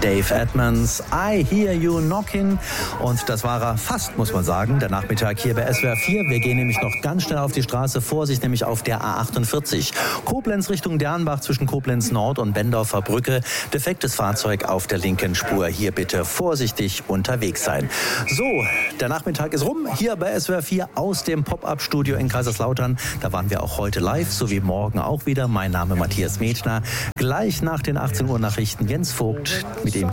Dave Edmunds, I Hear You Knocking. Und das war er fast, muss man sagen, der Nachmittag hier bei SWR 4. Wir gehen nämlich noch ganz schnell auf die Straße, Vorsicht, nämlich auf der A48. Koblenz Richtung Dernbach zwischen Koblenz Nord und Bendorfer Brücke. Defektes Fahrzeug auf der linken Spur. Hier bitte vorsichtig unterwegs sein. So, der Nachmittag ist rum, hier bei SWR 4 aus dem Pop-Up-Studio in Kaiserslautern. Da waren wir auch heute live, so wie morgen auch wieder. Mein Name Matthias Metschner. Gleich nach den 18 Uhr Nachrichten Jens Vogt mit